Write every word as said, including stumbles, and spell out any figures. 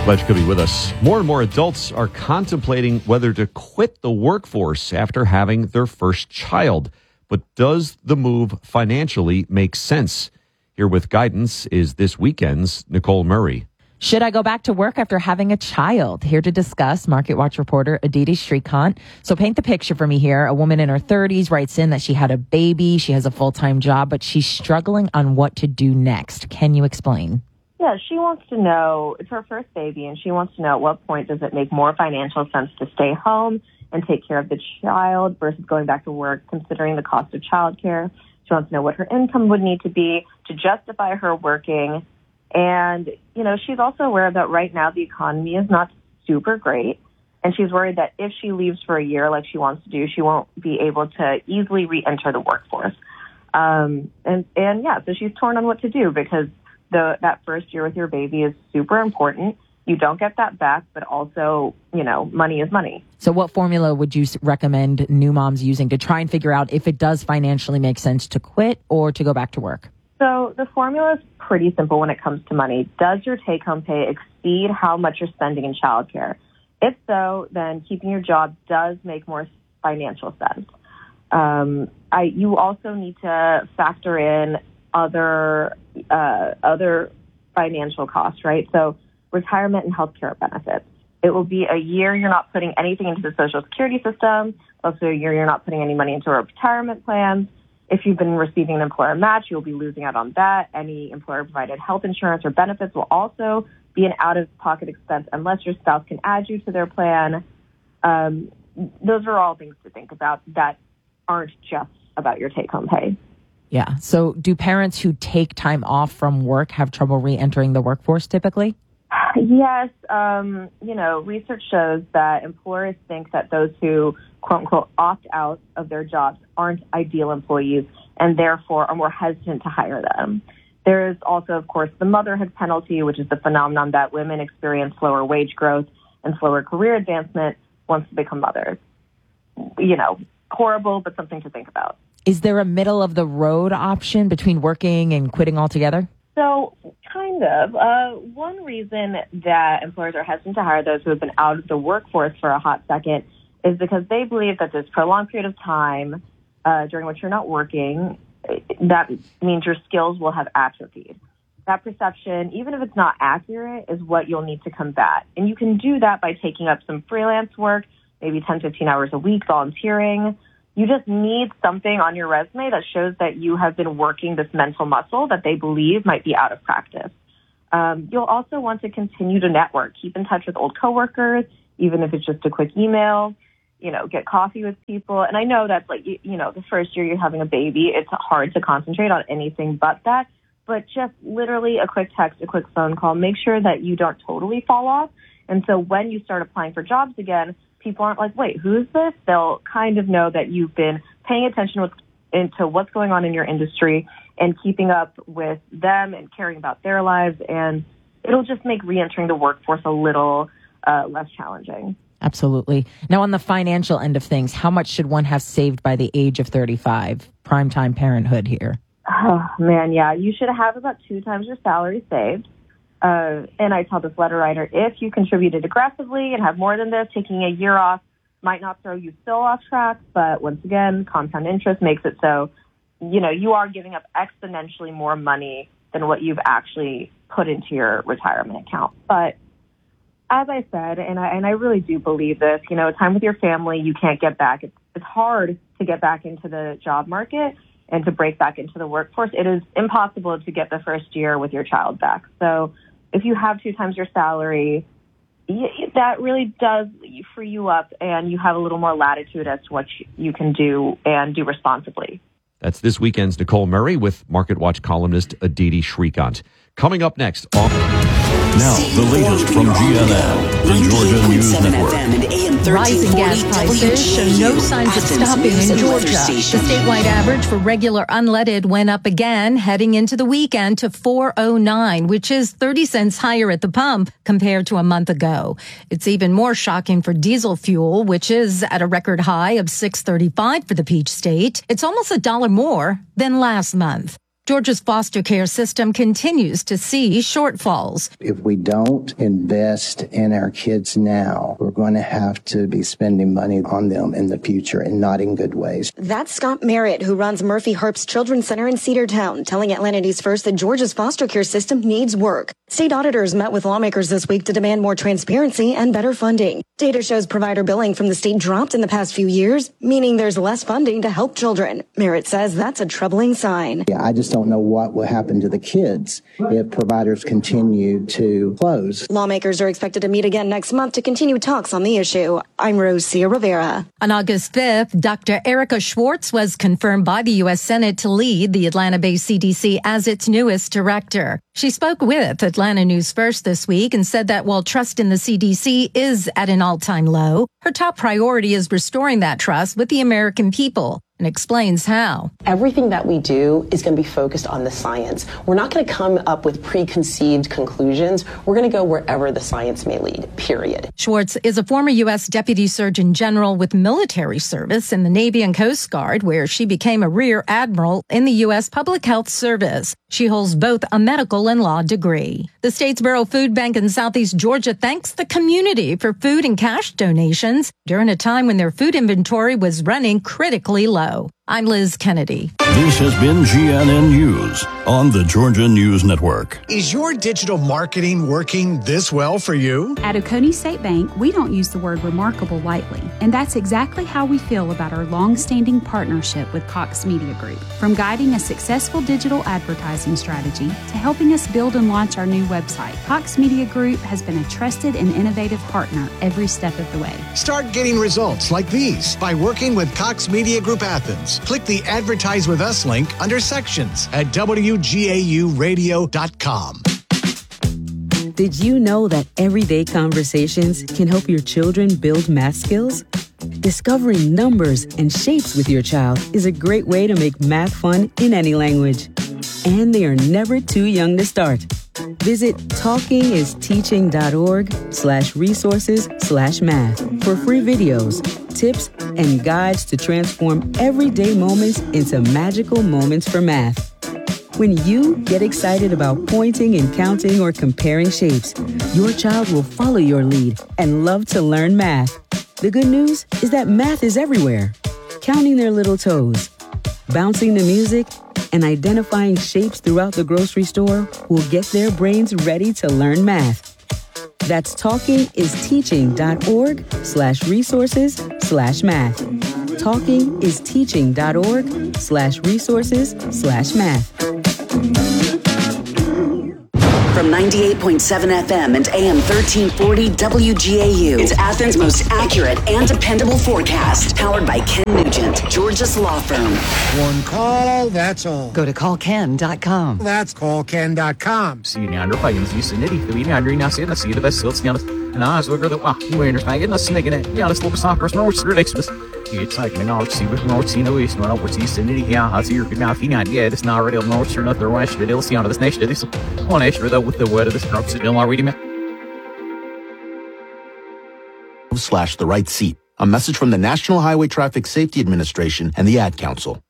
Glad you could be with us. More and more adults are contemplating whether to quit the workforce after having their first child. But does the move financially make sense? Here with guidance is this weekend's Nicole Murray. Should I go back to work after having a child? Here to discuss, Market Watch reporter Aditi Shrikant. So paint the picture for me here. A woman in her thirties writes in that she had a baby, she has a full-time job, but she's struggling on what to do next. Can you explain? Yeah, she wants to know, it's her first baby, and she wants to know at what point does it make more financial sense to stay home and take care of the child versus going back to work, considering the cost of childcare. She wants to know what her income would need to be to justify her working. And, you know, she's also aware that right now the economy is not super great. And she's worried that if she leaves for a year like she wants to do, she won't be able to easily re-enter the workforce. Um, and, and yeah, so she's torn on what to do because the, that first year with your baby is super important. You don't get that back, but also, you know, money is money. So what formula would you recommend new moms using to try and figure out if it does financially make sense to quit or to go back to work? So the formula is pretty simple when it comes to money. Does your take-home pay exceed how much you're spending in childcare? If so, then keeping your job does make more financial sense. Um, I, you also need to factor in other uh, other financial costs, right? So retirement and healthcare benefits. It will be a year you're not putting anything into the Social Security system. Also a year you're not putting any money into a retirement plans. If you've been receiving an employer match, you'll be losing out on that. Any employer-provided health insurance or benefits will also be an out-of-pocket expense unless your spouse can add you to their plan. Um, those are all things to think about that aren't just about your take-home pay. Yeah. So do parents who take time off from work have trouble re-entering the workforce typically? Yes. Um, you know, research shows that employers think that those who, quote unquote, opt out of their jobs aren't ideal employees and therefore are more hesitant to hire them. There is also, of course, the motherhood penalty, which is the phenomenon that women experience slower wage growth and slower career advancement once they become mothers. You know, horrible, but something to think about. Is there a middle of the road option between working and quitting altogether? So, kind of. Uh, one reason that employers are hesitant to hire those who have been out of the workforce for a hot second is because they believe that this prolonged period of time uh, during which you're not working, that means your skills will have atrophied. That perception, even if it's not accurate, is what you'll need to combat. And you can do that by taking up some freelance work, maybe ten, fifteen hours a week, volunteering. You just need something on your resume that shows that you have been working this mental muscle that they believe might be out of practice. Um, you'll also want to continue to network. Keep in touch with old coworkers, even if it's just a quick email. You know, get coffee with people. And I know that's like, you, you know, the first year you're having a baby, it's hard to concentrate on anything but that. But just literally a quick text, a quick phone call. Make sure that you don't totally fall off. And so when you start applying for jobs again, people aren't like, wait, who's this? They'll kind of know that you've been paying attention with, into what's going on in your industry and keeping up with them and caring about their lives. And it'll just make reentering the workforce a little uh, less challenging. Absolutely. Now, on the financial end of things, how much should one have saved by the age of thirty-five? Primetime parenthood here. Oh, man, yeah. You should have about two times your salary saved. Uh, and I tell this letter writer, if you contributed aggressively and have more than this, taking a year off might not throw you still off track. But once again, compound interest makes it so, you know, you are giving up exponentially more money than what you've actually put into your retirement account. But as I said, and I, and I really do believe this, you know, time with your family, you can't get back. It's, it's hard to get back into the job market and to break back into the workforce. It is impossible to get the first year with your child back. So if you have two times your salary, that really does free you up and you have a little more latitude as to what you can do and do responsibly. That's this weekend's Nicole Murray with Market Watch columnist Aditi Shrikant. Coming up next. On- now, the latest from G N N, the Georgia News Network. Rising gas prices show no signs of stopping in Georgia. The statewide average for regular unleaded went up again, heading into the weekend to four oh nine, which is thirty cents higher at the pump compared to a month ago. It's even more shocking for diesel fuel, which is at a record high of six thirty-five for the Peach State. It's almost a dollar more than last month. Georgia's foster care system continues to see shortfalls. If we don't invest in our kids now, we're going to have to be spending money on them in the future and not in good ways. That's Scott Merritt, who runs Murphy Harps Children's Center in Cedartown, telling Atlanta News First that Georgia's foster care system needs work. State auditors met with lawmakers this week to demand more transparency and better funding. Data shows provider billing from the state dropped in the past few years, meaning there's less funding to help children. Merritt says that's a troubling sign. Yeah, I just don't know what will happen to the kids if providers continue to close. Lawmakers are expected to meet again next month to continue talks on the issue. I'm Rosia Rivera. On August fifth, Doctor Erica Schwartz was confirmed by the U S Senate to lead the Atlanta-based C D C as its newest director. She spoke with Atlanta News First this week and said that while trust in the C D C is at an all-time low, her top priority is restoring that trust with the American people, and explains how. Everything that we do is going to be focused on the science. We're not going to come up with preconceived conclusions. We're going to go wherever the science may lead, period. Schwartz is a former U S Deputy Surgeon General with military service in the Navy and Coast Guard, where she became a Rear Admiral in the U S Public Health Service. She holds both a medical and law degree. The Statesboro Food Bank in Southeast Georgia thanks the community for food and cash donations during a time when their food inventory was running critically low. I'm Liz Kennedy. This has been G N N News on the Georgia News Network. Is your digital marketing working this well for you? At Oconee State Bank, we don't use the word remarkable lightly, and that's exactly how we feel about our long-standing partnership with Cox Media Group. From guiding a successful digital advertising strategy to helping us build and launch our new website, Cox Media Group has been a trusted and innovative partner every step of the way. Start getting results like these by working with Cox Media Group Athens. Click the Advertise with Us link under Sections at W G A U radio dot com. Did you know that everyday conversations can help your children build math skills? Discovering numbers and shapes with your child is a great way to make math fun in any language. And they are never too young to start. Visit talkingisteaching.org slash resources slash math for free videos, tips, and guides to transform everyday moments into magical moments for math. When you get excited about pointing and counting or comparing shapes, your child will follow your lead and love to learn math. The good news is that math is everywhere. Counting their little toes, bouncing the music, and identifying shapes throughout the grocery store will get their brains ready to learn math. That's talkingisteaching.org slash resources slash math. Talkingisteaching.org slash resources slash math. From ninety-eight point seven F M and A M thirteen forty W G A U. It's Athens' most accurate and dependable forecast. Powered by Ken Nugent, Georgia's law firm. One call, that's all. Go to call ken dot com. That's call ken dot com. Senior pagans use nitty, the media under now see the see the best silks now. And I was with the ah, we're in the snake in it. Yeah, let's look at soccer, no, it's ridiculous. It's like an hour, see with North Sea, no east, no, we're seeing it. Yeah, I see you're now feeling yeah, it's not already on North, not the West, it'll see on this nation. This one extra though with the word of this drops it, don't already me. Slash the right seat. A message from the National Highway Traffic Safety Administration and the Ad Council.